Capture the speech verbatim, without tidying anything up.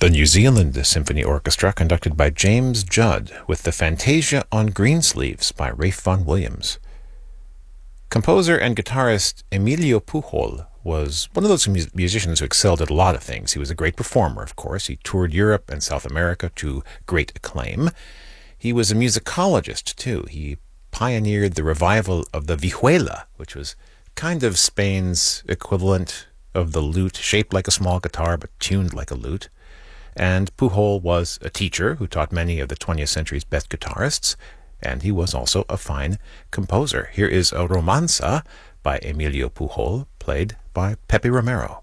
The New Zealand Symphony Orchestra, conducted by James Judd, with the Fantasia on Greensleeves by Ralph Vaughan Williams. Composer and guitarist Emilio Pujol was one of those mus- musicians who excelled at a lot of things. He was a great performer, of course. He toured Europe and South America to great acclaim. He was a musicologist, too. He pioneered the revival of the vihuela, which was kind of Spain's equivalent of the lute, shaped like a small guitar but tuned like a lute. And Pujol was a teacher who taught many of the twentieth century's best guitarists, and he was also a fine composer. Here is a romanza by Emilio Pujol, played by Pepe Romero.